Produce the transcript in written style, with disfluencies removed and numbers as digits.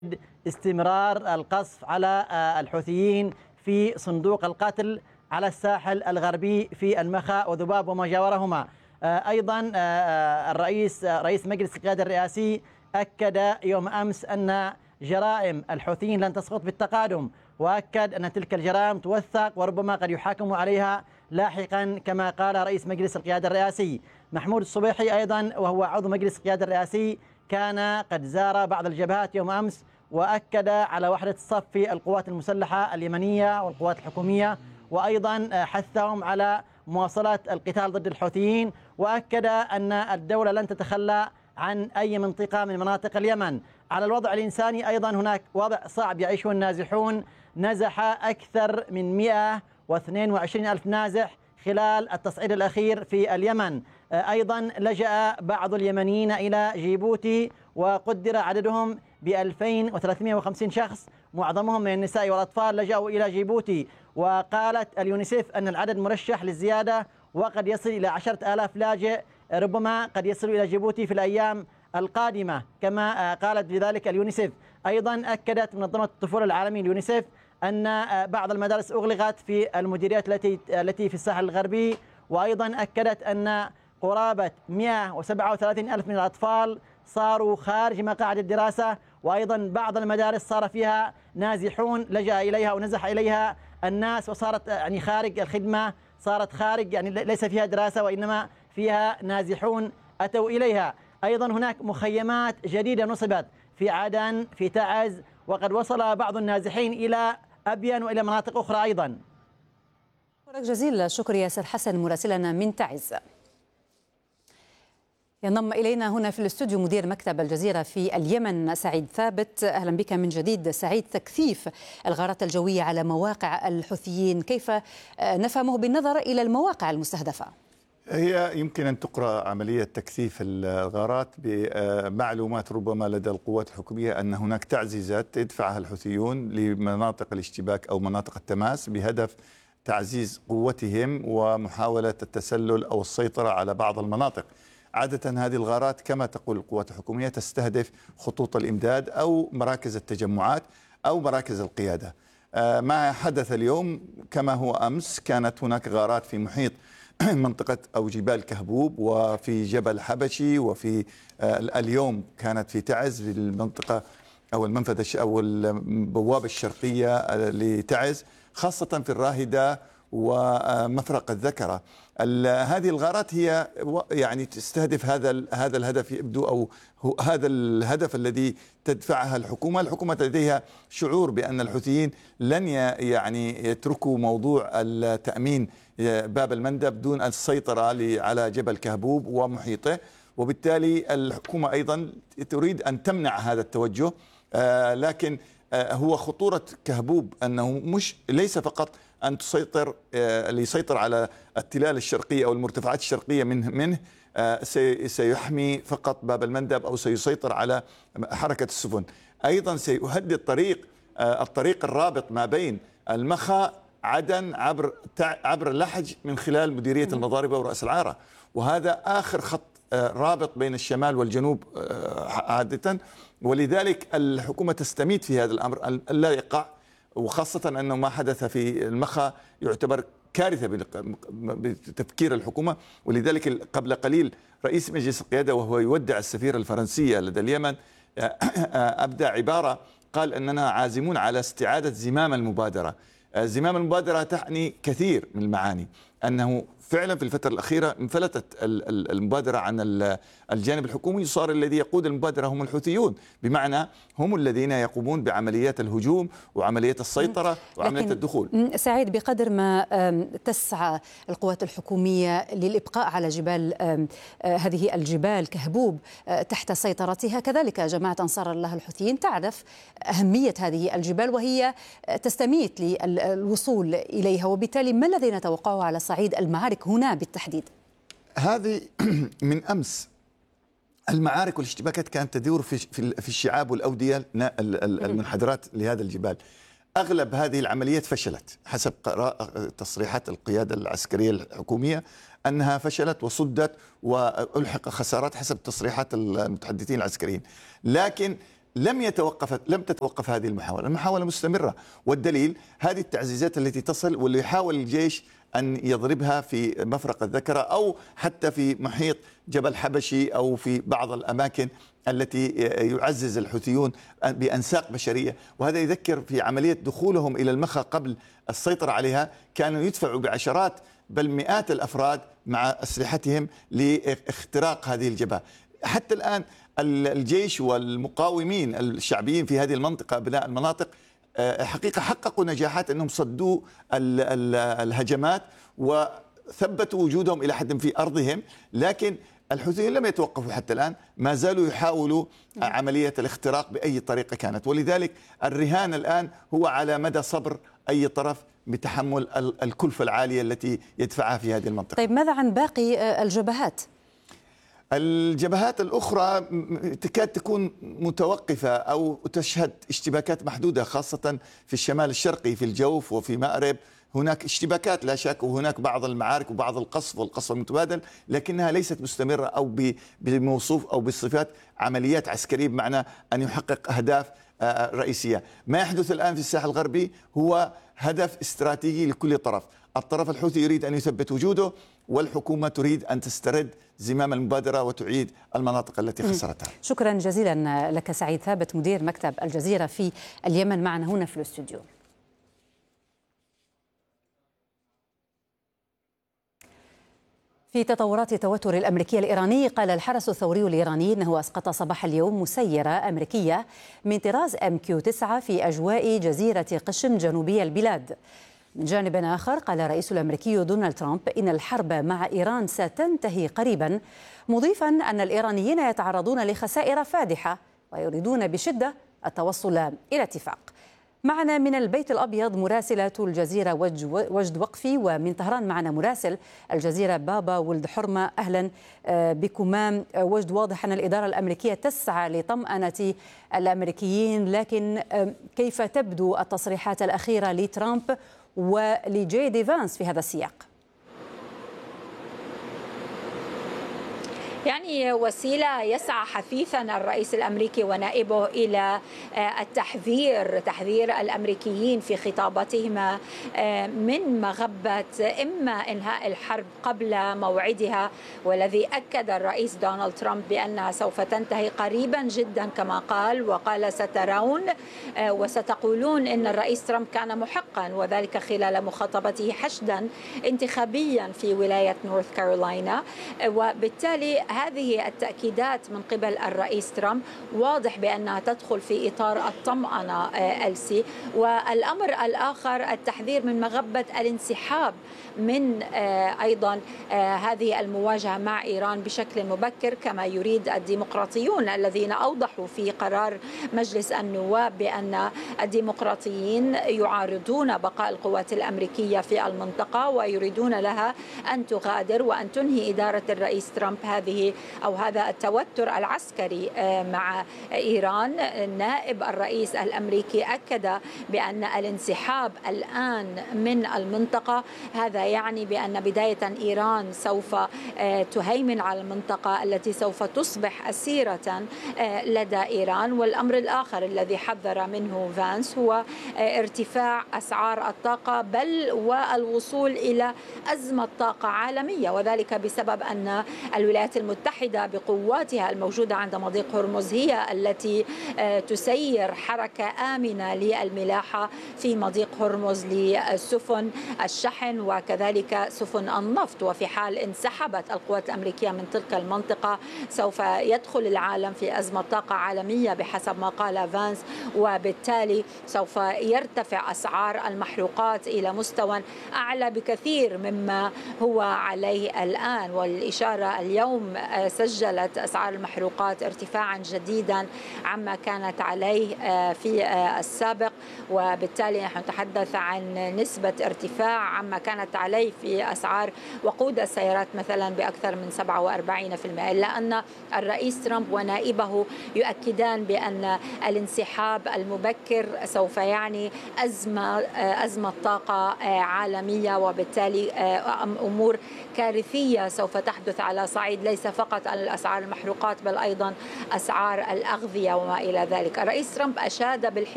استمرار القصف على الحوثيين في صندوق القتل على الساحل الغربي في المخا وذباب وما جاورهما. أيضا رئيس مجلس القيادة الرئاسي أكد يوم أمس أن جرائم الحوثيين لن تسقط بالتقادم، وأكد أن تلك الجرائم توثق وربما قد يحاكم عليها لاحقا كما قال رئيس مجلس القيادة الرئاسي. محمود الصبيحي أيضا وهو عضو مجلس القيادة الرئاسي كان قد زار بعض الجبهات يوم أمس وأكد على وحدة الصف في القوات المسلحة اليمنية والقوات الحكومية، وأيضا حثهم على مواصلة القتال ضد الحوثيين، وأكد أن الدولة لن تتخلى عن أي منطقة من مناطق اليمن. على الوضع الإنساني أيضا هناك وضع صعب يعيشه النازحون. نزح أكثر من 122 ألف نازح خلال التصعيد الأخير في اليمن. أيضا لجأ بعض اليمنيين إلى جيبوتي وقدر عددهم ب 2350 شخص، معظمهم من النساء والأطفال لجأوا إلى جيبوتي. وقالت اليونيسيف أن العدد مرشح للزيادة وقد يصل إلى 10,000 لاجئ، ربما قد يصلوا إلى جيبوتي في الأيام القادمة كما قالت بذلك اليونيسيف. أيضا أكدت منظمة الطفولة العالمية اليونيسيف أن بعض المدارس أغلقت في المديريات التي في الساحل الغربي، وأيضا أكدت أن قرابة 137 ألف من الأطفال صاروا خارج مقاعد الدراسة، وأيضا بعض المدارس صار فيها نازحون لجأ إليها ونزح إليها الناس وصارت خارج الخدمة، صارت خارج ليس فيها دراسة وإنما فيها نازحون أتوا إليها. أيضا هناك مخيمات جديدة نصبت في عدن في تعز، وقد وصل بعض النازحين إلى أبين وإلى مناطق أخرى أيضا. شكرا جزيلا. شكر ياسر حسن مراسلنا من تعز. ينضم إلينا هنا في الاستوديو مدير مكتب الجزيرة في اليمن سعيد ثابت. أهلا بك من جديد سعيد. تكثيف الغارات الجوية على مواقع الحوثيين كيف نفهمه بالنظر إلى المواقع المستهدفة؟ هي يمكن أن تقرأ عملية تكثيف الغارات بمعلومات ربما لدى القوات الحكومية أن هناك تعزيزات يدفعها الحوثيون لمناطق الاشتباك أو مناطق التماس بهدف تعزيز قوتهم ومحاولة التسلل أو السيطرة على بعض المناطق. عادة هذه الغارات كما تقول القوات الحكومية تستهدف خطوط الإمداد أو مراكز التجمعات أو مراكز القيادة. ما حدث اليوم كما هو أمس، كانت هناك غارات في محيط منطقة أو جبال كهبوب وفي جبل حبشي، وفي اليوم كانت في تعز في المنطقة أو المنفذ أو البوابة الشرقية لتعز، خاصة في الراهدة ومفرق الذكرة. هذه الغارات هي تستهدف هذا الهدف يبدو، أو هذا الهدف الذي تدفعها الحكومة. الحكومة لديها شعور بأن الحوثيين لن يتركوا موضوع التأمين باب المندب دون السيطرة على جبل كهبوب ومحيطه، وبالتالي الحكومة أيضا تريد أن تمنع هذا التوجه. لكن هو خطورة كهبوب أنه ليس فقط أن ليسيطر على التلال الشرقية أو المرتفعات الشرقية منه سيحمي فقط باب المندب أو سيسيطر على حركة السفن، أيضا سيهدد الطريق الرابط ما بين المخا عدن عبر اللحج من خلال مديرية المضاربة ورأس العارة، وهذا آخر خط رابط بين الشمال والجنوب عادة. ولذلك الحكومة تستميت في هذا الأمر لا يقع، وخاصة أنه ما حدث في المخا يعتبر كارثة بتفكير الحكومة. ولذلك قبل قليل رئيس مجلس القيادة وهو يودع السفيرة الفرنسية لدى اليمن أبدى عبارة قال أننا عازمون على استعادة زمام المبادرة. زمام المبادرة تعني كثير من المعاني، أنه فعلا في الفترة الأخيرة انفلتت المبادرة عن الجانب الحكومي، صار الذي يقود المبادرة هم الحوثيون، بمعنى هم الذين يقومون بعمليات الهجوم وعمليات السيطرة وعمليات الدخول. سعيد، بقدر ما تسعى القوات الحكومية للإبقاء على جبال هذه الجبال كهبوب تحت سيطرتها، كذلك جماعة أنصار الله الحوثيين تعرف أهمية هذه الجبال وهي تستميت للوصول إليها، وبالتالي ما الذي نتوقعه على صعيد المعارك هنا بالتحديد؟ هذه من أمس المعارك والاشتباكات كانت تدور في الشعاب والأودية المنحدرات لهذا الجبال. أغلب هذه العمليات فشلت حسب تصريحات القيادة العسكرية الحكومية، أنها فشلت وصدت وألحق خسارات حسب تصريحات المتحدثين العسكريين. لكن لم تتوقف هذه المحاولة مستمرة، والدليل هذه التعزيزات التي تصل، واللي يحاول الجيش أن يضربها في مفرق الذكرة أو حتى في محيط جبل حبشي أو في بعض الأماكن التي يعزز الحوثيون بأنساق بشرية. وهذا يذكر في عملية دخولهم إلى المخا قبل السيطرة عليها، كانوا يدفعوا بعشرات بل مئات الأفراد مع أسلحتهم لاختراق هذه الجبهة. حتى الآن الجيش والمقاومين الشعبيين في هذه المنطقة، أبناء المناطق، حقيقة حققوا نجاحات أنهم صدوا الهجمات وثبتوا وجودهم إلى حد في أرضهم، لكن الحوثيين لم يتوقفوا حتى الآن، ما زالوا يحاولوا عملية الاختراق بأي طريقة كانت. ولذلك الرهان الآن هو على مدى صبر أي طرف بتحمل الكلفة العالية التي يدفعها في هذه المنطقة. طيب ماذا عن باقي الجبهات؟ الجبهات الأخرى تكاد تكون متوقفة أو تشهد اشتباكات محدودة، خاصة في الشمال الشرقي في الجوف وفي مأرب هناك اشتباكات لا شك، وهناك بعض المعارك وبعض القصف والقصف المتبادل، لكنها ليست مستمرة أو بموصوف أو بصفات عمليات عسكرية بمعنى أن يحقق أهداف رئيسية. ما يحدث الآن في الساحل الغربي هو هدف استراتيجي لكل طرف. الطرف الحوثي يريد أن يثبت وجوده، والحكومة تريد أن تسترد زمام المبادرة وتعيد المناطق التي خسرتها. شكرا جزيلا لك سعيد ثابت، مدير مكتب الجزيرة في اليمن، معنا هنا في الاستوديو. في تطورات التوتر الأمريكي الإيراني، قال الحرس الثوري الإيراني أنه أسقط صباح اليوم مسيرة أمريكية من طراز MQ-9 في أجواء جزيرة قشم جنوبي البلاد. من جانب آخر، قال الرئيس الأمريكي دونالد ترامب إن الحرب مع إيران ستنتهي قريبا، مضيفا أن الإيرانيين يتعرضون لخسائر فادحة ويريدون بشدة التوصل إلى اتفاق. معنا من البيت الأبيض مراسلة الجزيرة وجد وقفي، ومن طهران معنا مراسل الجزيرة بابا ولد حرمة. أهلا بكما وجد. واضح أن الإدارة الأمريكية تسعى لطمأنة الأمريكيين، لكن كيف تبدو التصريحات الأخيرة لترامب ولجي دي فانس في هذا السياق؟ يعني وسيلة يسعى حثيثا الرئيس الأمريكي ونائبه إلى تحذير الأمريكيين في خطاباتهما من مغبة إما إنهاء الحرب قبل موعدها، والذي أكد الرئيس دونالد ترامب بأنها سوف تنتهي قريبا جدا كما قال، وقال سترون وستقولون إن الرئيس ترامب كان محقا، وذلك خلال مخاطبته حشدا انتخابيا في ولاية نورث كارولاينا. وبالتالي هذه التأكيدات من قبل الرئيس ترامب واضح بأنها تدخل في إطار الطمأنة ألسي. والأمر الآخر التحذير من مغبة الانسحاب من أيضا هذه المواجهة مع إيران بشكل مبكر، كما يريد الديمقراطيون الذين أوضحوا في قرار مجلس النواب بأن الديمقراطيين يعارضون بقاء القوات الأمريكية في المنطقة ويريدون لها أن تغادر وأن تنهي إدارة الرئيس ترامب هذا التوتر العسكري مع إيران. نائب الرئيس الأمريكي أكد بأن الانسحاب الآن من المنطقة هذا يعني بأن بداية إيران سوف تهيمن على المنطقة التي سوف تصبح أسيرة لدى إيران. والأمر الآخر الذي حذر منه فانس هو ارتفاع أسعار الطاقة، بل والوصول إلى أزمة طاقة عالمية، وذلك بسبب أن الولايات المتحدة بقواتها الموجودة عند مضيق هرمز هي التي تسير حركة آمنة للملاحة في مضيق هرمز لسفن الشحن وكذلك سفن النفط. وفي حال انسحبت القوات الأمريكية من تلك المنطقة سوف يدخل العالم في أزمة طاقة عالمية بحسب ما قال فانس، وبالتالي سوف يرتفع أسعار المحروقات إلى مستوى أعلى بكثير مما هو عليه الآن. والإشارة اليوم سجلت أسعار المحروقات ارتفاعا جديدا عما كانت عليه في السابق، وبالتالي نحن نتحدث عن نسبة ارتفاع عما كانت عليه في أسعار وقود السيارات مثلا بأكثر من 47%. إلا أن الرئيس ترامب ونائبه يؤكدان بأن الانسحاب المبكر سوف يعني أزمة طاقة عالمية، وبالتالي أمور كارثية سوف تحدث على صعيد ليس فقط الأسعار المحروقات بل أيضا أسعار الأغذية وما إلى ذلك. الرئيس ترامب أشاد